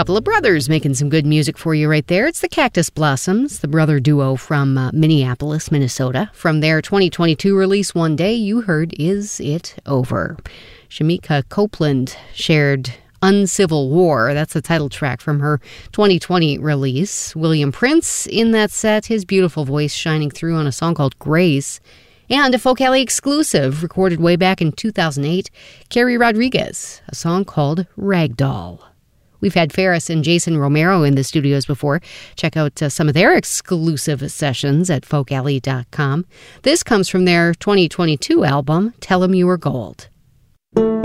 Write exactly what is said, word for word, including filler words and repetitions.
couple of brothers making some good music for you right there. It's the Cactus Blossoms, the brother duo from uh, Minneapolis, Minnesota. From their twenty twenty-two release, One Day, you heard Is It Over? Shamika Copeland shared Uncivil War. That's the title track from her twenty twenty release. William Prince in that set, his beautiful voice shining through on a song called Grace. And a Folk Alley exclusive recorded way back in two thousand eight, Carrie Rodriguez, a song called Ragdoll. We've had Ferris and Jason Romero in the studios before. Check out uh, some of their exclusive sessions at folk alley dot com. This comes from their twenty twenty-two album, Tell 'Em You Were Gold.